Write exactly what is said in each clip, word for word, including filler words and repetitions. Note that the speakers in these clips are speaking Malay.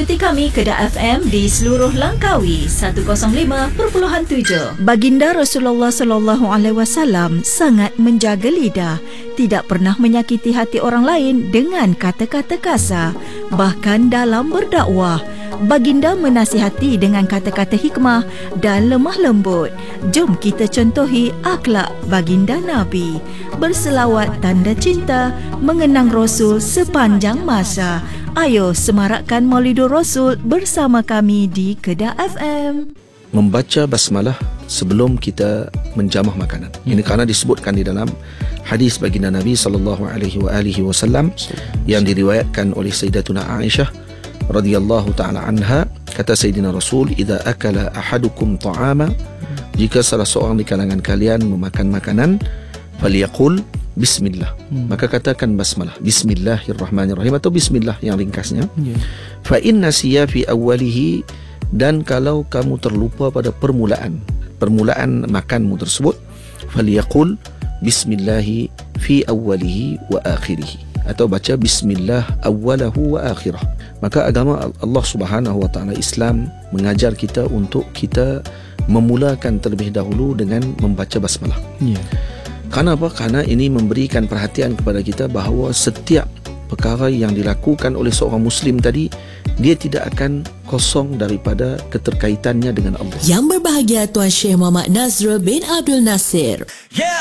ikuti kami Kedah F M di seluruh Langkawi seratus lima perpuluhan tujuh. Baginda Rasulullah sallallahu alaihi wasallam sangat menjaga lidah, tidak pernah menyakiti hati orang lain dengan kata-kata kasar. Bahkan dalam berdakwah, baginda menasihati dengan kata-kata hikmah dan lemah lembut. Jom kita contohi akhlak baginda Nabi. Berselawat tanda cinta, mengenang Rasul sepanjang masa. Ayo semarakkan Maulidur Rasul bersama kami di Kedah F M. Membaca basmalah sebelum kita menjamah makanan. Hmm. Ini kerana disebutkan di dalam hadis baginda Nabi sallallahu alaihi wasallam yang diriwayatkan oleh Sayyidatuna Aisyah radhiyallahu taala anha. Kata Sayyidina Rasul, "Idza akala ahadukum ta'ama," jika salah seorang di kalangan kalian memakan makanan, falyaqul bismillah, hmm. maka katakan basmalah, bismillahirrahmanirrahim, atau bismillah yang ringkasnya. yeah. Fa inna siya fi awwalihi, dan kalau kamu terlupa pada permulaan permulaan makanmu tersebut, falyaqul bismillahi fi awwalihi wa akhirih, atau baca bismillah awwalahu wa akhirah. Maka agama Allah Subhanahu wa taala Islam mengajar kita untuk kita memulakan terlebih dahulu dengan membaca basmalah. yeah. Kerana apa? Kerana ini memberikan perhatian kepada kita bahawa setiap perkara yang dilakukan oleh seorang Muslim tadi, dia tidak akan kosong daripada keterkaitannya dengan Allah. Yang berbahagia Tuan Syekh Muhammad Nazrul bin Abdul Nasir. Yeah!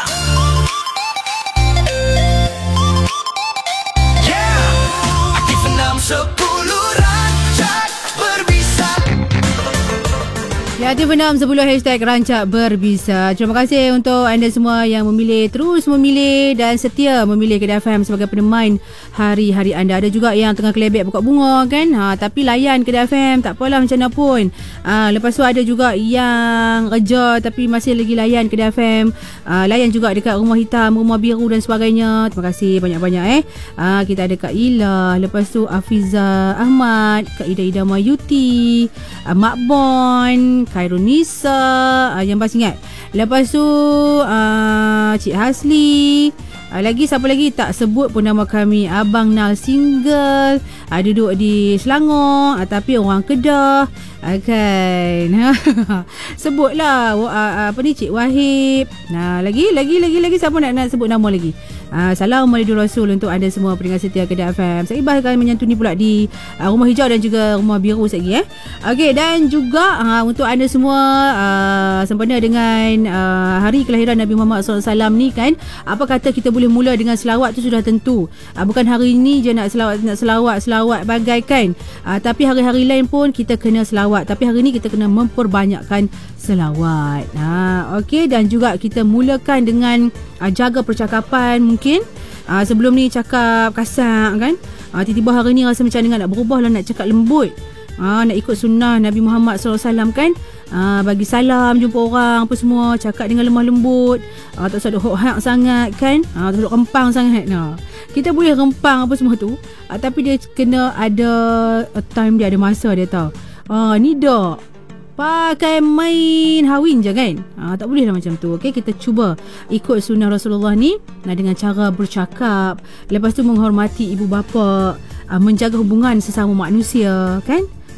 Yeah! Aktif enam sepuluh rancak berbisa. Ya, Aktif enam sepuluh hashtag rancak berbisa. Terima kasih untuk anda semua yang memilih, terus memilih dan setia memilih Kedah F M sebagai peneman hari-hari anda. Ada juga yang tengah kelebek buka bunga kan, ha, tapi layan Kedah F M, tak apalah macam mana pun. ha, Lepas tu ada juga yang kerja tapi masih lagi layan Kedah F M, ha, layan juga dekat Rumah Hitam, Rumah Biru dan sebagainya. Terima kasih banyak-banyak eh. ha, Kita ada Kak Ila, lepas tu Afiza Ahmad, Kak Ida Ida Mayuti, ha, Mak Bon, Khairunisa, uh, yang pasti ingat. Lepas tu uh, Cik Hasli, uh, lagi siapa lagi tak sebut pun nama kami. Abang Nal single, uh, duduk di Selangor, uh, tapi orang Kedah, uh, kan. Sebutlah uh, apa ni, Cik Wahib. Nah, lagi lagi lagi lagi siapa nak nak sebut nama lagi? Uh, salam Maulidur Rasul untuk anda semua pendengar setia Kedah F M. Saya akan menyantuni pula di uh, Rumah Hijau dan juga Rumah Biru sekejap lagi eh. Okey, dan juga uh, untuk anda semua uh, sempena dengan uh, hari kelahiran Nabi Muhammad sallallahu alaihi wasallam ni kan, apa kata kita boleh mula dengan selawat tu sudah tentu. Uh, bukan hari ni je nak selawat nak selawat selawat bagaikan, uh, tapi hari-hari lain pun kita kena selawat. Tapi hari ni kita kena memperbanyakkan selawat. Ha, okey, dan juga kita mulakan dengan uh, jaga percakapan. Mungkin uh, sebelum ni cakap kasar kan, uh, tiba-tiba hari ni rasa macam dengan nak berubah lah, nak cakap lembut, uh, nak ikut sunnah Nabi Muhammad sallallahu alaihi wasallam kan. uh, Bagi salam, jumpa orang apa semua, cakap dengan lemah lembut, uh, tak usah duk hok-hak sangat kan, uh, tak usah duk rempang sangat. Nah, kita boleh rempang apa semua tu, uh, tapi dia kena ada a time dia, ada masa dia tahu. uh, Ni dah pakai main hawin je kan, ha, tak boleh lah macam tu. Okey, kita cuba ikut sunnah Rasulullah ni, nah, dengan cara bercakap, lepas tu menghormati ibu bapa, ha, menjaga hubungan sesama manusia kan.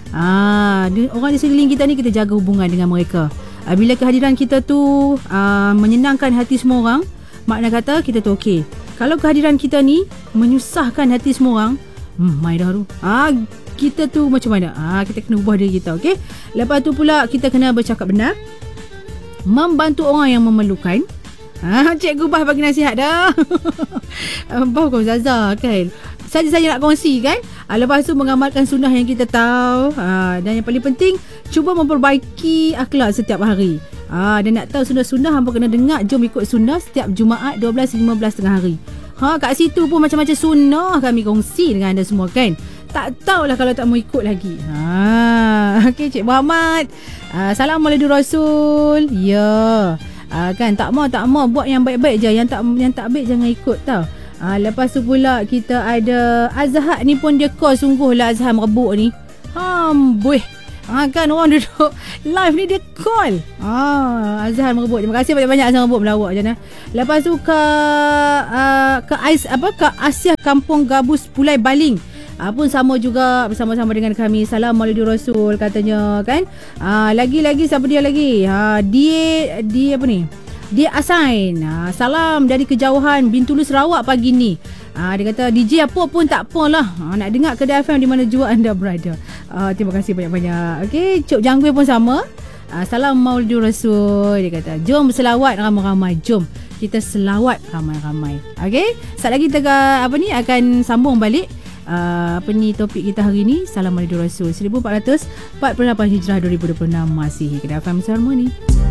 ha, Orang di sekeliling kita ni, kita jaga hubungan dengan mereka. ha, Bila kehadiran kita tu ha, menyenangkan hati semua orang, makna kata kita tu okey. Kalau kehadiran kita ni menyusahkan hati semua orang, hmm, mai dah tu, ha, kita tu macam mana? Ah, kita kena ubah diri kita, okey? Lepas tu pula kita kena bercakap benar, membantu orang yang memerlukan. Ah, Cikgu Bah bagi nasihat dah. Bah kau Zaza kan. Saja-saja nak kongsi kan? Ah, lepas tu mengamalkan sunnah yang kita tahu. Ah, dan yang paling penting, cuba memperbaiki akhlak setiap hari. Ah, dan nak tahu sunnah-sunnah, hampa kena dengar Jom Ikut Sunnah setiap Jumaat dua belas lima belas tengah hari. Ha, kat situ pun macam-macam sunnah kami kongsi dengan anda semua kan. Tak tahulah kalau tak mau ikut lagi. Ha, okey Cik Muhammad. Uh, salam Maulidur Rasul. Ya. Uh, kan tak mau tak mau buat yang baik-baik je, yang tak yang tak baik jangan ikut tau. Uh, lepas tu pula kita ada Azhar ni pun dia call sungguhlah, Azhar merebuk ni. Amboi. Ha, kan orang duduk live ni dia call. Ah, Azhar merebut. Terima kasih banyak-banyak Azhar merebut melawak je nah. Lepas tu ke uh, ke Ais apa ke Asia Kampung Gabus Pulai Baling. uh, pun sama juga bersama-sama dengan kami. Salam Maulidur Rasul katanya kan. Uh, lagi-lagi siapa dia lagi? Uh, dia dia apa ni? Dia Asain. Uh, salam dari kejauhan Bintulu Sarawak pagi ni. Uh, dia kata D J apa pun tak apalah. Uh, nak dengar Kedah F M di mana jua anda berada. Uh, terima kasih banyak-banyak. Okey, Cuk Jangwe pun sama. Uh, salam Maulidur Rasul. Dia kata jom selawat ramai-ramai. Jom kita selawat ramai-ramai. Okey, sekejap lagi kita apa ni akan sambung balik uh, apa ni topik kita hari ni. Salam Maulidur Rasul seribu empat ratus empat puluh lapan Hijrah dua ribu dua puluh enam Masihi. Kedah F M Harmoni.